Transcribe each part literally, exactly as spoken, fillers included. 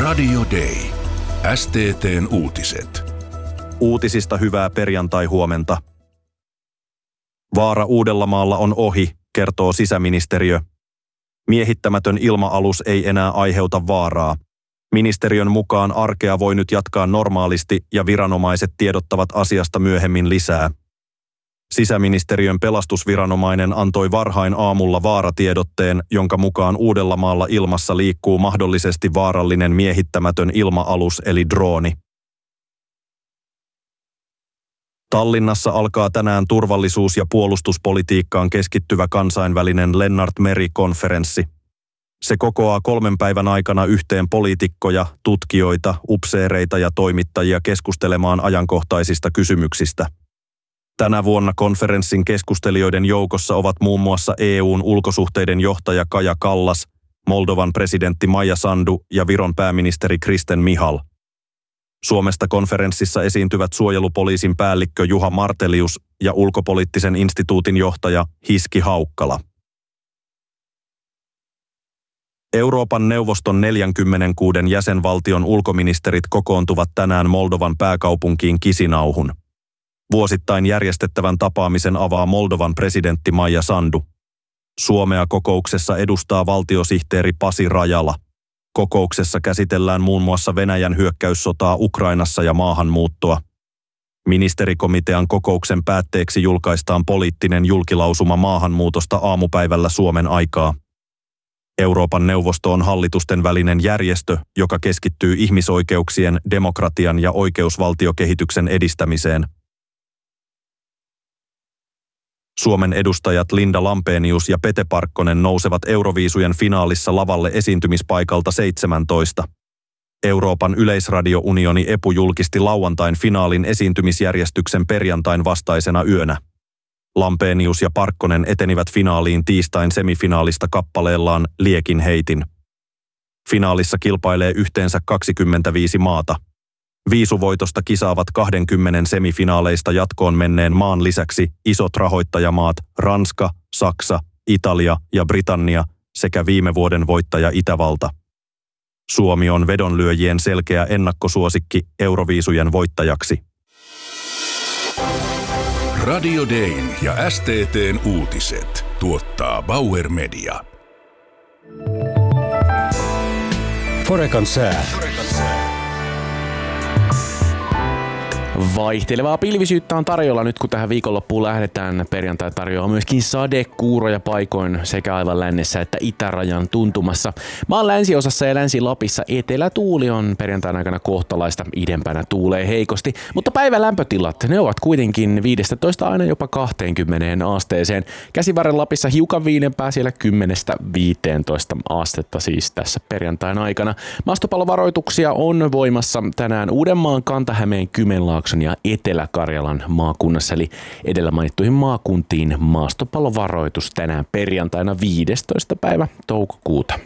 Radio Day. S T T:n uutiset. Uutisista hyvää perjantai-huomenta. Vaara Uudellamaalla on ohi, kertoo sisäministeriö. Miehittämätön ilma-alus ei enää aiheuta vaaraa. Ministeriön mukaan arkea voi nyt jatkaa normaalisti ja viranomaiset tiedottavat asiasta myöhemmin lisää. Sisäministeriön pelastusviranomainen antoi varhain aamulla vaaratiedotteen, jonka mukaan Uudellamaalla ilmassa liikkuu mahdollisesti vaarallinen miehittämätön ilma-alus eli drooni. Tallinnassa alkaa tänään turvallisuus- ja puolustuspolitiikkaan keskittyvä kansainvälinen Lennart Meri-konferenssi. Se kokoaa kolmen päivän aikana yhteen poliitikkoja, tutkijoita, upseereita ja toimittajia keskustelemaan ajankohtaisista kysymyksistä. Tänä vuonna konferenssin keskustelijoiden joukossa ovat muun muassa E U:n ulkosuhteiden johtaja Kaja Kallas, Moldovan presidentti Maija Sandu ja Viron pääministeri Kristen Michal. Suomesta konferenssissa esiintyvät suojelupoliisin päällikkö Juha Martelius ja ulkopoliittisen instituutin johtaja Hiski Haukkala. Euroopan neuvoston neljänkymmenenkuuden jäsenvaltion ulkoministerit kokoontuvat tänään Moldovan pääkaupunkiin Kisinauhun. Vuosittain järjestettävän tapaamisen avaa Moldovan presidentti Maija Sandu. Suomea kokouksessa edustaa valtiosihteeri Pasi Rajala. Kokouksessa käsitellään muun muassa Venäjän hyökkäyssotaa Ukrainassa ja maahanmuuttoa. Ministerikomitean kokouksen päätteeksi julkaistaan poliittinen julkilausuma maahanmuutosta aamupäivällä Suomen aikaa. Euroopan neuvosto on hallitusten välinen järjestö, joka keskittyy ihmisoikeuksien, demokratian ja oikeusvaltiokehityksen edistämiseen. Suomen edustajat Linda Lampenius ja Pete Parkkonen nousevat Euroviisujen finaalissa lavalle esiintymispaikalta seitsemäntoista. Euroopan yleisradiounioni E P U julkisti lauantain finaalin esiintymisjärjestyksen perjantain vastaisena yönä. Lampenius ja Parkkonen etenivät finaaliin tiistain semifinaalista kappaleellaan Liekin heitin. Finaalissa kilpailee yhteensä kaksikymmentäviisi maata. Viisuvoitosta kisaavat kaksikymmentä semifinaaleista jatkoon menneen maan lisäksi isot rahoittajamaat Ranska, Saksa, Italia ja Britannia sekä viime vuoden voittaja Itävalta. Suomi on vedonlyöjien selkeä ennakkosuosikki Euroviisujen voittajaksi. Radio Dayn ja S T T:n uutiset tuottaa Bauer Media. Forecan sää. Vaihtelevaa pilvisyyttä on tarjolla nyt, kun tähän viikonloppuun lähdetään. Perjantai tarjoaa myöskin sadekuuroja paikoin sekä aivan lännessä että itärajan tuntumassa. Maan länsiosassa ja Länsi-Lapissa etelätuuli on perjantain aikana kohtalaista, idempänä tuulee heikosti. Mutta päivän lämpötilat, ne ovat kuitenkin viidestätoista aina jopa kaksikymmentä asteeseen. Käsivarren Lapissa hiukan viinempää, siellä kymmenestä viiteentoista astetta siis tässä perjantain aikana. Maastopallovaroituksia on voimassa tänään Uudenmaan, Kanta-Hämeen, Kymenlaakson ja Etelä-Karjalan maakunnassa, eli edellä mainittuihin maakuntiin maastopallovaroitus tänään perjantaina viidestoista päivä toukokuuta.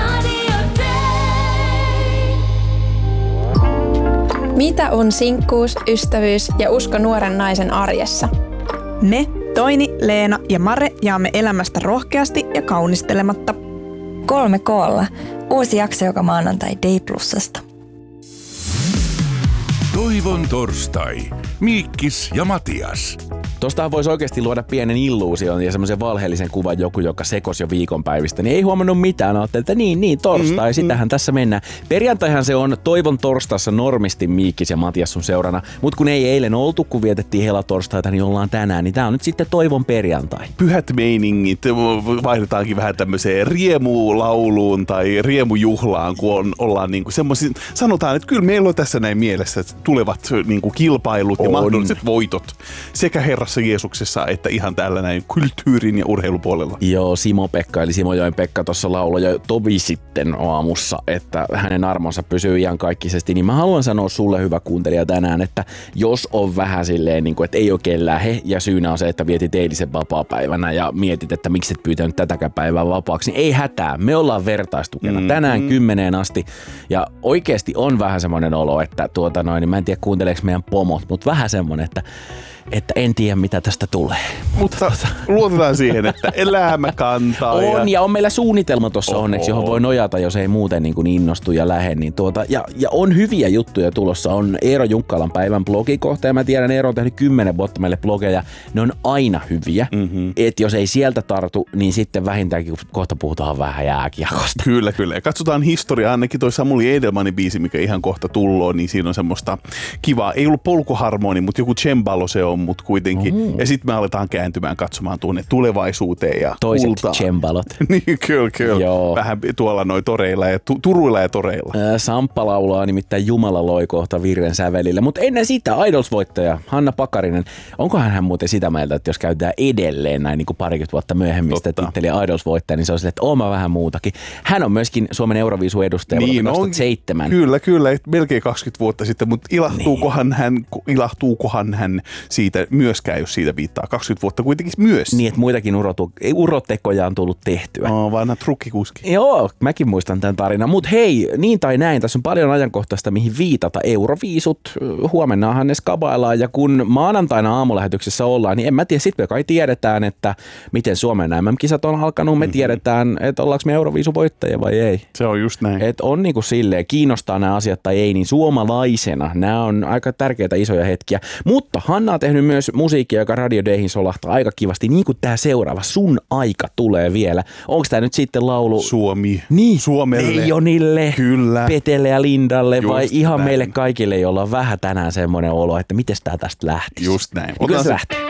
Mitä on sinkkuus, ystävyys ja usko nuoren naisen arjessa? Me, Toini, Leena ja Mare jaamme elämästä rohkeasti ja kaunistelematta. Kolme koolla. Uusi jakso joka maanantai Day Plusasta. Toivon torstai. Miikkis ja Matias. Tuostahan voisi oikeasti luoda pienen illuusion ja semmoisen valheellisen kuvan joku, joka sekosi jo viikonpäivistä, niin ei huomannut mitään. Ajattelin, että niin, niin, torstai, mm, sitähän mm. tässä mennään. Perjantaihan se on Toivon torstaissa normisti Miikkis ja Matias sun seurana, mutta kun ei eilen oltu, kun vietettiin helatorstaita, niin ollaan tänään, niin tää on nyt sitten Toivon perjantai. Pyhät meiningit, vaihdetaankin vähän tämmöiseen riemulauluun tai riemujuhlaan, kun on, ollaan niinku semmoisia, sanotaan, että kyllä meillä on tässä näin mielessä, että tulevat niinku kilpailut ja on. mahdolliset voitot sekä Herrassa Jeesuksessa että ihan täällä näin kulttuurin ja urheilupuolella. Joo, Simo-Pekka eli Simojoen Pekka tuossa lauloi jo tovi sitten aamussa, että hänen armonsa pysyy iankaikkisesti, niin mä haluan sanoa sulle, hyvä kuuntelija, tänään, että jos on vähän silleen, niin kuin, että ei oikein lähe ja syynä on se, että vietit eilisen vapaapäivänä ja mietit, että miksi et pyytänyt tätäkään päivää vapaaksi, niin ei hätää, me ollaan vertaistukena mm, tänään mm. kymmeneen asti ja oikeasti on vähän semmoinen olo, että tuota noin, niin mä en tiedä kuunteleeko meidän pomot, mutta vähän semmoinen, että että en tiedä mitä tästä tulee. Mutta luotetaan siihen, että elämä kantaa. On ja, ja on meillä suunnitelma tuossa onneksi, johon voi nojata, jos ei muuten niin kuin innostu ja lähde. Niin tuota, ja, ja on hyviä juttuja tulossa. On Eero Junkkalan päivän blogikohta ja mä tiedän, Eero on tehnyt kymmenen vuotta meille blogeja. Ne on aina hyviä. Mm-hmm. Et jos ei sieltä tartu, niin sitten vähintäänkin kohta puhutaan vähän jääkiekosta. Kyllä, kyllä. Ja katsotaan historiaa. Ainakin toi Samuli Edelmanin biisi, mikä ihan kohta tulloo, niin siinä on semmoista kivaa. Ei ollut polkuharmoni, mutta joku cembalo se on, mutta kuitenkin. Mm. Ja sitten me aletaan kääntymään katsomaan tuonne tulevaisuuteen ja toiset kultaan. cembalot. Niin, kyllä, kyllä. Joo. Vähän tuolla noin toreilla ja tu- Turuilla ja toreilla. Ää, Samppa laulaa nimittäin Jumala loi kohta virren sävelillä. Mutta ennen sitä Idols-voittaja Hanna Pakarinen. Onkohan hän muuten sitä mieltä, että jos käytetään edelleen näin niin kuin parikymmentä vuotta myöhemmin sitä titteliä Idols-voittaja, niin se on sille, että oon mä vähän muutakin. Hän on myöskin Suomen Euroviisu-edustaja niin, vuonna kaksituhattaseitsemän. Kyllä, kyllä. Melkein kaksikymmentä vuotta sitten, mutta ilahtuukohan, niin. hän, ilahtuukohan hän siitä myöskään, jos siitä viittaa kaksikymmentä vuotta kuitenkin myös. Niin, että muitakin urotu, urotekoja on tullut tehtyä. Oh, vanha trukkikuski. Joo, mäkin muistan tämän tarinan. Mutta hei, niin tai näin, tässä on paljon ajankohtaista, mihin viitata. Euroviisut, huomennahan ne skabaillaan, ja kun maanantaina aamulähetyksessä ollaan, niin en mä tiedä, sit me kai tiedetään, että miten Suomen M M-kisat on alkanut. Me mm-hmm. tiedetään, että ollaanko me Euroviisuvoittajia vai ei. Se on just näin. Et on niinku silleen, kiinnostaa nämä asiat tai ei, niin suomalaisena nämä on aika tärkeitä isoja hetkiä. Mutta Hanna on tehnyt myös musiikkia, joka Radio Dayhin solahtaa aika kivasti, niin kuin tämä seuraava Sun aika tulee vielä. Onko tämä nyt sitten laulu Suomi, niin, Suomelle, Leijonille, kyllä. Petelle ja Lindalle, just vai ihan näin. Meille kaikille, jolla on vähän tänään semmoinen olo, että miten tämä tästä lähtisi? Just näin. Niin kyllä se lähtee.